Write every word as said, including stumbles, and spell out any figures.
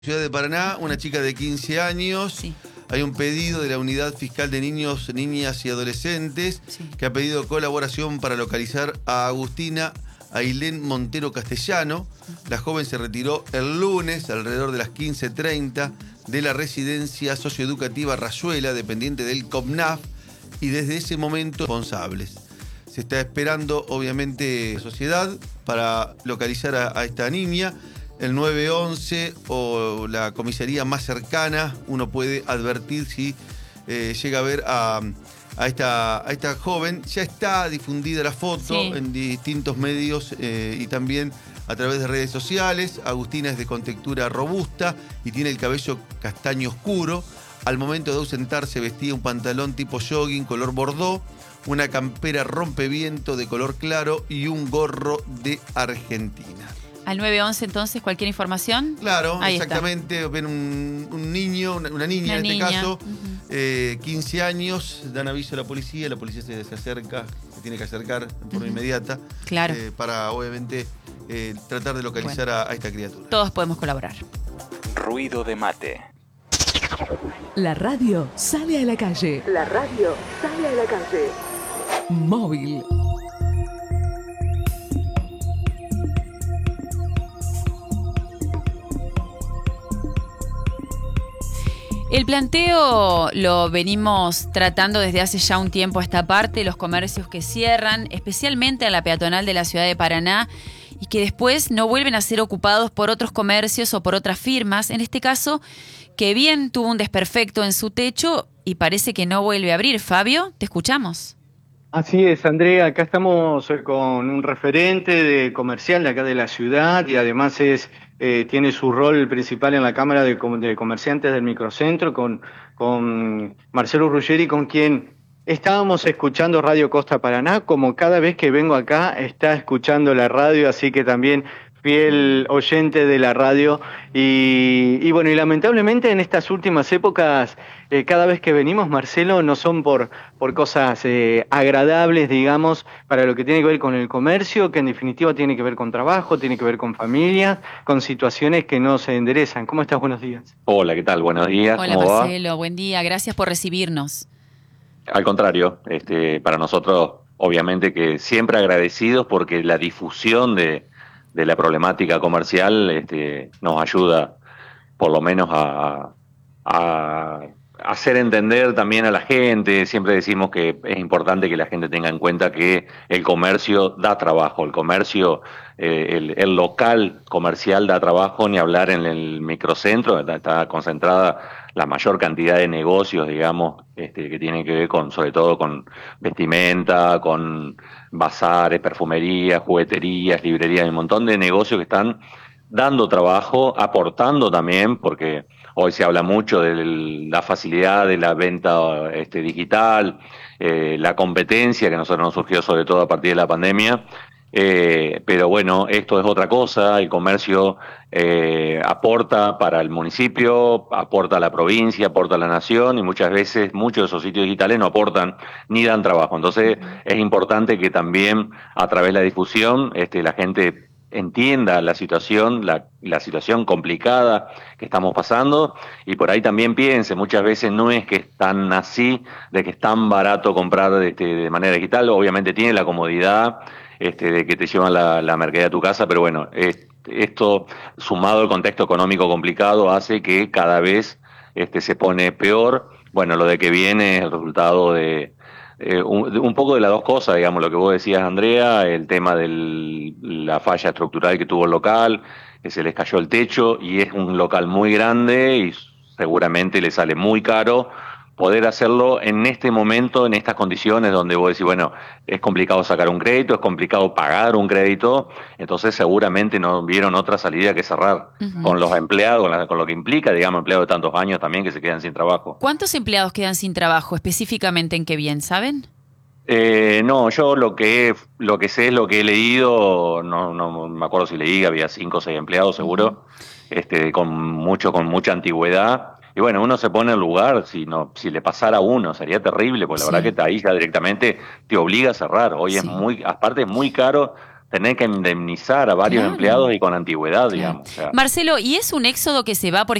Ciudad de Paraná, una chica de quince años. Sí. Hay un pedido de la Unidad Fiscal de Niños, Niñas y Adolescentes Sí. que ha pedido colaboración para localizar a Agustina Ailén Montero Castellano. La joven se retiró el lunes alrededor de las quince treinta de la residencia socioeducativa Rayuela, dependiente del COPNAF, y desde ese momento responsables. Se está esperando, obviamente, la sociedad para localizar a, a esta niña. El nueve once o la comisaría más cercana, uno puede advertir si eh, llega a ver a, a, esta, a esta joven. Ya está difundida la foto Sí. en distintos medios eh, y también a través de redes sociales. Agustina es de contextura robusta y tiene el cabello castaño oscuro. Al momento de ausentarse vestía un pantalón tipo jogging color bordó, una campera rompeviento de color claro y un gorro de Argentina. Al nueve once, entonces, cualquier información. Claro, Ahí exactamente. Ven un, un niño, una, una niña Una en niña. este caso, Uh-huh. eh, quince años, dan aviso a la policía, la policía se, se acerca, se tiene que acercar de forma Uh-huh. inmediata. Claro. eh, para, obviamente, eh, tratar de localizar Bueno. a, a esta criatura. Todos podemos colaborar. Ruido de mate. La radio sale a la calle. La radio sale a la calle. Móvil. El planteo lo venimos tratando desde hace ya un tiempo a esta parte, los comercios que cierran, especialmente en la peatonal de la ciudad de Paraná, y que después no vuelven a ser ocupados por otros comercios o por otras firmas. En este caso, que bien tuvo un desperfecto en su techo y parece que no vuelve a abrir. Fabio, te escuchamos. Así es, Andrea, acá estamos eh, con un referente de comercial de acá de la ciudad y además es eh, tiene su rol principal en la Cámara de, de Comerciantes del Microcentro con, con Marcelo Ruggeri, con quien estábamos escuchando Radio Costa Paraná, como cada vez que vengo acá está escuchando la radio, así que también fiel oyente de la radio y, y bueno, y lamentablemente en estas últimas épocas, eh, cada vez que venimos, Marcelo, no son por, por cosas eh, agradables, digamos, para lo que tiene que ver con el comercio, que en definitiva tiene que ver con trabajo, tiene que ver con familias, con situaciones que no se enderezan. ¿Cómo estás? Buenos días. Hola, ¿qué tal? Buenos días. Hola, ¿Cómo Marcelo, va? Buen día, gracias por recibirnos. Al contrario, este, para nosotros, obviamente que siempre agradecidos porque la difusión de de la problemática comercial este, nos ayuda por lo menos a, a hacer entender también a la gente. Siempre decimos que es importante que la gente tenga en cuenta que el comercio da trabajo, el comercio, eh, el, el local comercial da trabajo, ni hablar en el microcentro, está, está concentrada la mayor cantidad de negocios, digamos, este, que tienen que ver con, sobre todo con vestimenta, con bazares, perfumerías, jugueterías, librerías, un montón de negocios que están dando trabajo, aportando también, porque hoy se habla mucho de la facilidad de la venta este, digital, eh, la competencia que a nosotros nos surgió sobre todo a partir de la pandemia. Eh, pero bueno, esto es otra cosa, el comercio eh, aporta para el municipio, aporta a la provincia, aporta a la nación y muchas veces muchos de esos sitios digitales no aportan ni dan trabajo. Entonces es importante que también a través de la difusión este, la gente entienda la situación, la, la situación complicada que estamos pasando y por ahí también piense, muchas veces no es que es tan así, de que es tan barato comprar este, de manera digital, obviamente tiene la comodidad Este, de que te llevan la, la mercadería a tu casa, pero bueno, es, esto sumado al contexto económico complicado hace que cada vez este, se pone peor. Bueno, lo de que viene es el resultado de, eh, un, de un poco de las dos cosas, digamos, lo que vos decías, Andrea, el tema de la falla estructural que tuvo el local, que se les cayó el techo y es un local muy grande y seguramente le sale muy caro poder hacerlo en este momento, en estas condiciones donde vos decís, bueno, es complicado sacar un crédito, es complicado pagar un crédito, entonces seguramente no vieron otra salida que cerrar uh-huh. con los empleados, con, la, con lo que implica, digamos, empleados de tantos años también que se quedan sin trabajo. ¿Cuántos empleados quedan sin trabajo específicamente en Qué Bien, saben? Eh, no, yo lo que lo que sé es lo que he leído, no, no me acuerdo si leí, había cinco o seis empleados seguro, uh-huh. este, con mucho, con mucha antigüedad. Y bueno, uno se pone en lugar, si no, si le pasara a uno, sería terrible, porque la sí. verdad que ahí ya directamente te obliga a cerrar. Hoy sí. es muy, aparte es muy caro tener que indemnizar a varios Claro. empleados y con antigüedad, Claro. digamos. O sea, Marcelo, ¿y es un éxodo que se va, por